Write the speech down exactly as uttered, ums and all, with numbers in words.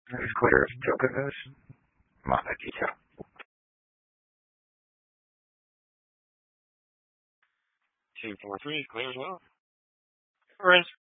It's clear as Tokados. Mata-kita. two four three is clear as well. All right.